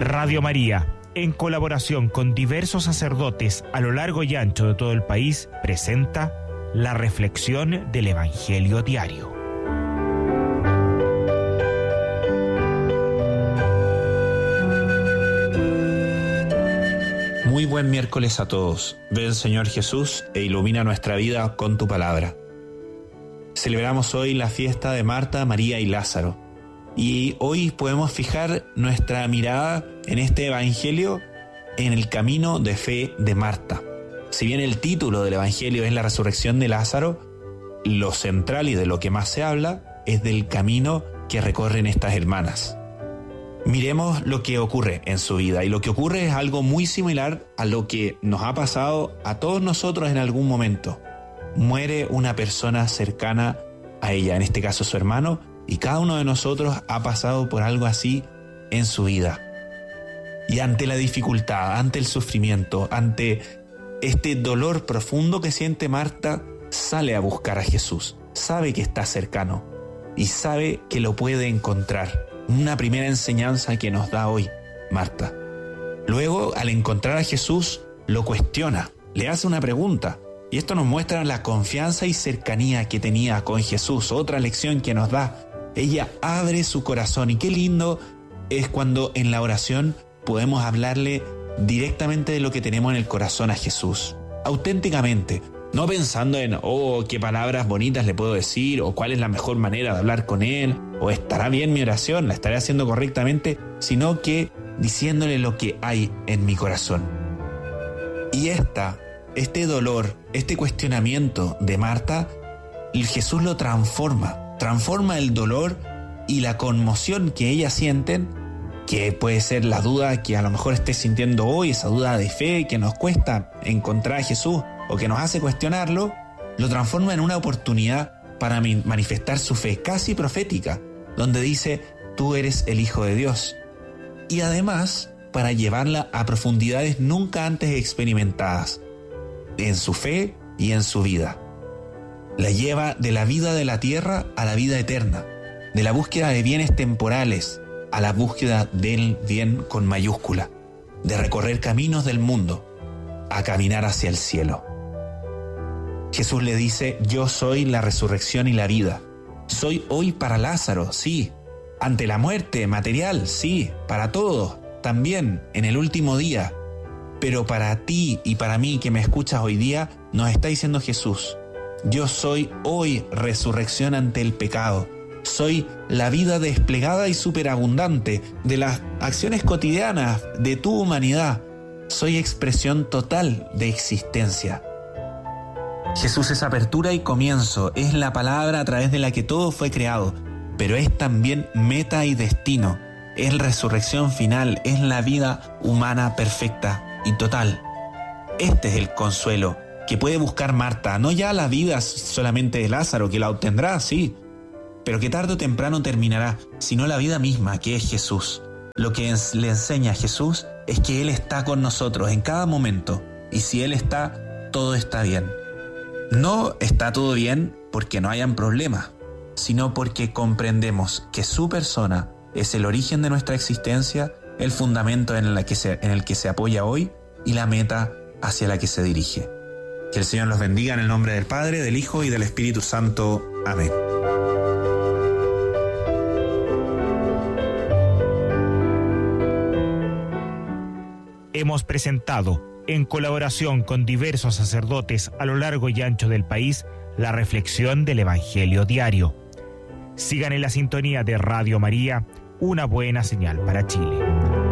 Radio María, en colaboración con diversos sacerdotes a lo largo y ancho de todo el país, presenta la reflexión del Evangelio diario. Muy buen miércoles a todos. Ven, Señor Jesús, e ilumina nuestra vida con tu palabra. Celebramos hoy la fiesta de Marta, María y Lázaro. Y hoy podemos fijar nuestra mirada en este Evangelio en el camino de fe de Marta. Si bien el título del Evangelio es la resurrección de Lázaro, lo central y de lo que más se habla es del camino que recorren estas hermanas. Miremos lo que ocurre en su vida, y lo que ocurre es algo muy similar a lo que nos ha pasado a todos nosotros en algún momento. Muere una persona cercana a ella, en este caso su hermano, y cada uno de nosotros ha pasado por algo así en su vida. Y ante la dificultad, ante el sufrimiento, ante este dolor profundo que siente Marta, sale a buscar a Jesús. Sabe que está cercano y sabe que lo puede encontrar. Una primera enseñanza que nos da hoy Marta. Luego, al encontrar a Jesús, lo cuestiona, le hace una pregunta. Y esto nos muestra la confianza y cercanía que tenía con Jesús. Otra lección que nos da. Ella abre su corazón, y qué lindo es cuando en la oración podemos hablarle directamente de lo que tenemos en el corazón a Jesús, auténticamente, no pensando en qué palabras bonitas le puedo decir, o cuál es la mejor manera de hablar con Él, o estará bien mi oración, la estaré haciendo correctamente, sino que diciéndole lo que hay en mi corazón. Y este dolor, este cuestionamiento de Marta, Jesús lo transforma el dolor y la conmoción que ellas sienten, que puede ser la duda que a lo mejor estés sintiendo hoy, esa duda de fe que nos cuesta encontrar a Jesús o que nos hace cuestionarlo, lo transforma en una oportunidad para manifestar su fe casi profética, donde dice: tú eres el Hijo de Dios. Y además, para llevarla a profundidades nunca antes experimentadas, en su fe y en su vida. La lleva de la vida de la tierra a la vida eterna, de la búsqueda de bienes temporales a la búsqueda del bien con mayúscula, de recorrer caminos del mundo a caminar hacia el cielo. Jesús le dice: yo soy la resurrección y la vida. Soy hoy para Lázaro, sí, ante la muerte material, sí, para todos, también en el último día. Pero para ti y para mí que me escuchas hoy día, nos está diciendo Jesús: yo soy hoy resurrección ante el pecado. Soy la vida desplegada y superabundante de las acciones cotidianas de tu humanidad. Soy expresión total de existencia. Jesús es apertura y comienzo, es la palabra a través de la que todo fue creado, pero es también meta y destino, es resurrección final, es la vida humana perfecta y total. Este es el consuelo que puede buscar Marta, no ya la vida solamente de Lázaro, que la obtendrá, sí, pero que tarde o temprano terminará, sino la vida misma, que es Jesús. Lo que le enseña a Jesús es que Él está con nosotros en cada momento, y si Él está, todo está bien. No está todo bien porque no hayan problemas, sino porque comprendemos que su persona es el origen de nuestra existencia, el fundamento en el que se apoya hoy y la meta hacia la que se dirige. Que el Señor los bendiga en el nombre del Padre, del Hijo y del Espíritu Santo. Amén. Hemos presentado, en colaboración con diversos sacerdotes a lo largo y ancho del país, la reflexión del Evangelio diario. Sigan en la sintonía de Radio María, una buena señal para Chile.